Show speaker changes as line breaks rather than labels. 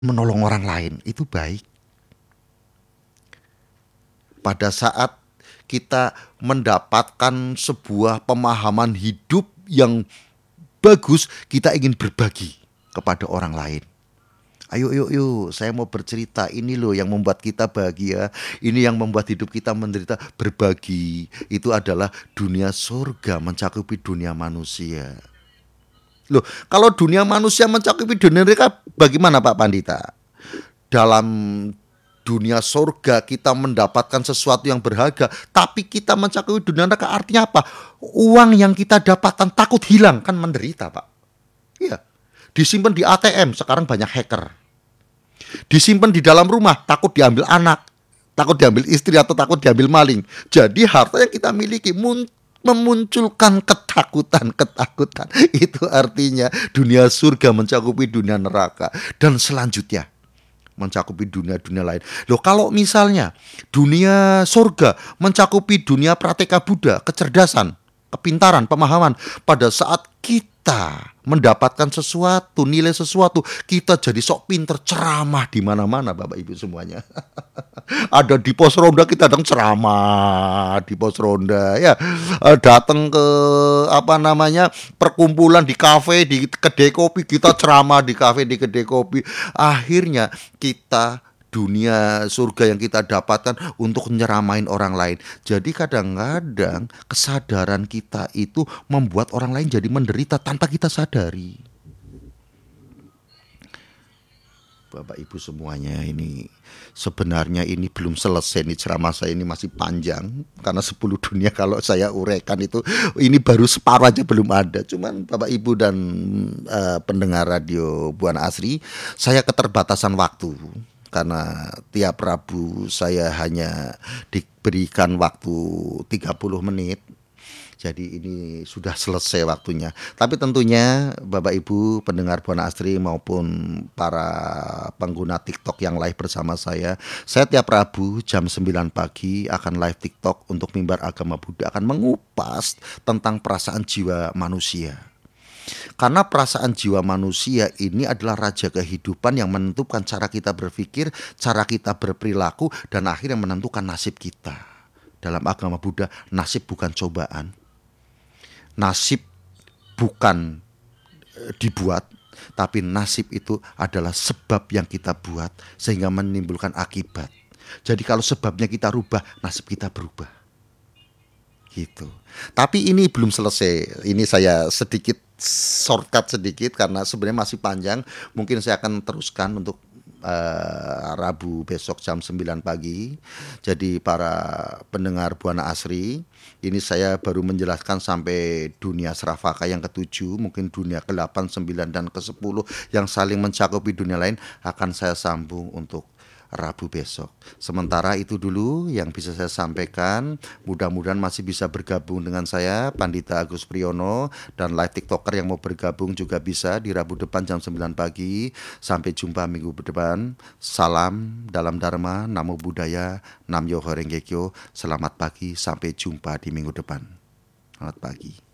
menolong orang lain itu baik. Pada saat kita mendapatkan sebuah pemahaman hidup yang bagus, kita ingin berbagi kepada orang lain. Ayo, yuk, yuk, saya mau bercerita. Ini loh yang membuat kita bahagia. Ini yang membuat hidup kita menderita. Berbagi itu adalah dunia surga mencakupi dunia manusia. Loh, kalau dunia manusia mencakupi dunia mereka, bagaimana Pak Pandita? Dalam dunia surga kita mendapatkan sesuatu yang berharga, tapi kita mencakupi dunia neraka, artinya apa? Uang yang kita dapatkan takut hilang, kan menderita Pak. Iya, disimpan di ATM, sekarang banyak hacker. Disimpan di dalam rumah, takut diambil anak, takut diambil istri, atau takut diambil maling. Jadi harta yang kita miliki memunculkan ketakutan. Itu artinya dunia surga mencakupi dunia neraka. Dan selanjutnya mencakupi dunia-dunia lain. Loh, kalau misalnya dunia surga mencakupi dunia prateka Buddha, kecerdasan, kepintaran, pemahaman, pada saat kita mendapatkan sesuatu, nilai sesuatu, kita jadi sok pinter, ceramah di mana-mana Bapak Ibu semuanya. Ada di pos ronda, kita datang ceramah di pos ronda ya. Datang ke apa namanya perkumpulan di kafe, di kedai kopi, kita ceramah di kafe, di kedai kopi. Akhirnya kita dunia surga yang kita dapatkan untuk nyeramain orang lain. Jadi kadang-kadang kesadaran kita itu membuat orang lain jadi menderita tanpa kita sadari. Bapak Ibu semuanya, ini sebenarnya ini belum selesai nih, ceramah saya ini masih panjang karena 10 dunia kalau saya uraikan itu ini baru separuh aja belum ada. Cuman Bapak Ibu dan pendengar radio Buana Asri, saya keterbatasan waktu karena tiap Rabu saya hanya diberikan waktu 30 menit. Jadi ini sudah selesai waktunya. Tapi tentunya Bapak Ibu pendengar Buana Asri maupun para pengguna TikTok yang live bersama saya tiap Rabu jam 9 pagi akan live TikTok untuk Mimbar Agama Buddha, akan mengupas tentang perasaan jiwa manusia. Karena perasaan jiwa manusia ini adalah raja kehidupan yang menentukan cara kita berpikir, cara kita berperilaku, dan akhirnya menentukan nasib kita. Dalam agama Buddha, nasib bukan cobaan. Nasib bukan dibuat, tapi nasib itu adalah sebab yang kita buat sehingga menimbulkan akibat. Jadi kalau sebabnya kita rubah, nasib kita berubah. Gitu. Tapi ini belum selesai. Ini saya sedikit shortcut sedikit karena sebenarnya masih panjang. Mungkin saya akan teruskan untuk Rabu besok jam 9 pagi. Jadi para pendengar Buana Asri, ini saya baru menjelaskan sampai dunia Sravaka yang ketujuh, mungkin dunia ke-8, 9, dan ke-10 yang saling mencakupi dunia lain akan saya sambung untuk Rabu besok. Sementara itu dulu yang bisa saya sampaikan. Mudah-mudahan masih bisa bergabung dengan saya, Pandita Agus Priyono, dan live TikToker yang mau bergabung juga bisa di Rabu depan jam 9 pagi. Sampai jumpa minggu depan. Salam dalam Dharma, Namo Buddhaya, Nam Myoho Renge Kyo. Selamat pagi, sampai jumpa di minggu depan. Selamat pagi.